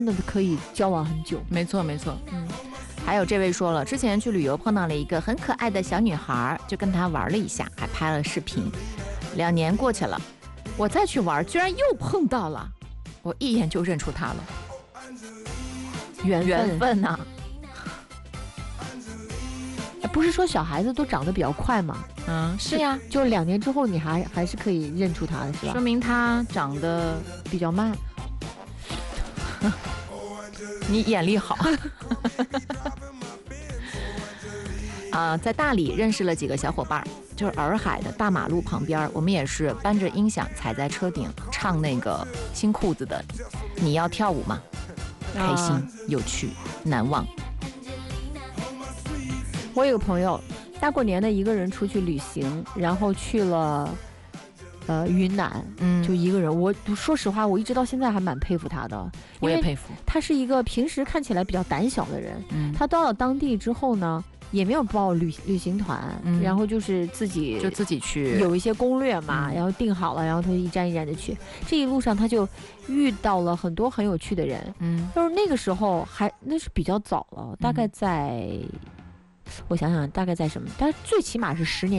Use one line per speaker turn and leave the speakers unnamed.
那可以交往很久。
没错。还有这位说了，之前去旅游碰到了一个很可爱的小女孩，就跟她玩了一下，还拍了视频。2年过去了，我再去玩，居然又碰到了，我一眼就认出她了。缘分啊！
不是说小孩子都长得比较快吗？
是呀，
就2年之后你还是可以认出他的，是吧？
说明她长得
比较慢。
你眼力好。在大理认识了几个小伙伴，就是洱海的大马路旁边，我们也是搬着音响踩在车顶唱那个新裤子的你要跳舞吗？开心、有趣、难忘。
我有个朋友大过年的一个人出去旅行，然后去了云南，就一个人。我说实话，我一直到现在还蛮佩服他的。
我也佩服。
他是一个平时看起来比较胆小的人，他到了当地之后呢，也没有报旅行团，然后就是自己
去，
有一些攻略嘛，然后定好了，然后他就一站一站的去。这一路上他就遇到了很多很有趣的人，就是那个时候那是比较早了，大概在。我想想，大概在什么？但最起码是10年。